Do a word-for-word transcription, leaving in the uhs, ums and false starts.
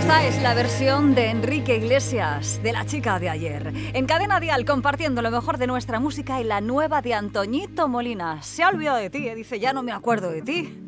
Esta es la versión de Enrique Iglesias, de La chica de ayer. En Cadena Dial, compartiendo lo mejor de nuestra música y la nueva de Antoñito Molina. Se ha olvidado de ti, ¿eh? Dice, ya no me acuerdo de ti.